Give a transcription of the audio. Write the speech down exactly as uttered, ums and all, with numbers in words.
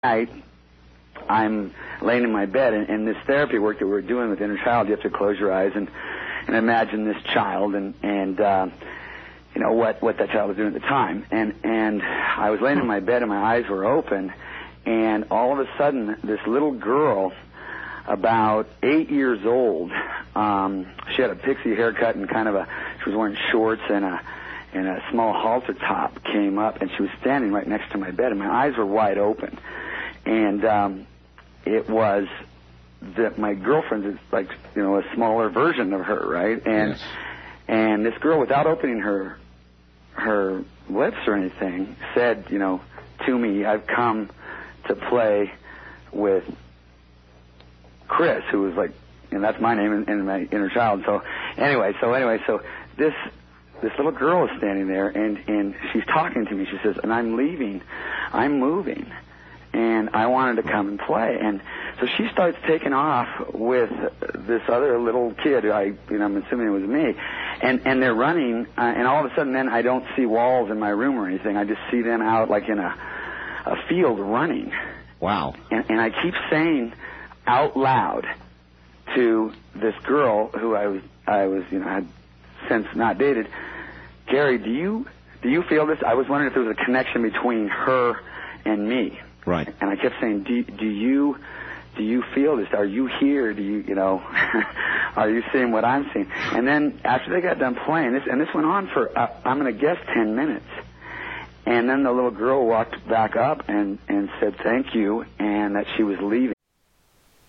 night, I'm laying in my bed, and, and this therapy work that we're doing with inner child, you have to close your eyes and, and imagine this child and, and uh, you know, what, what that child was doing at the time. And, and I was laying in my bed, and my eyes were open, and all of a sudden, this little girl, about eight years old, um, she had a pixie haircut and kind of a, she was wearing shorts and a, and a small halter top, came up, and she was standing right next to my bed, and my eyes were wide open. And um, it was that my girlfriend is like, you know, a smaller version of her, right? And yes. and this girl, without opening her her lips or anything, said, you know, to me, I've come to play with Chris, who was like, and that's my name in, in my inner child. So anyway, so anyway, so this this little girl is standing there, and and she's talking to me. She says, and I'm leaving, I'm moving. And I wanted to come and play. And so she starts taking off with this other little kid. I, you know, I'm assuming it was me. And and they're running, uh, and all of a sudden then I don't see walls in my room or anything. I just see them out like in a, a field running. Wow. And, and I keep saying out loud to this girl who I was, I was, you know, had since not dated, Gary, do you, do you feel this? I was wondering if there was a connection between her and me. Right. And I kept saying, do, do you do you feel this? Are you here? Do you, you know, are you seeing what I'm seeing? And then after they got done playing, this and this went on for, uh, I'm going to guess, ten minutes. And then the little girl walked back up and, and said thank you, and that she was leaving.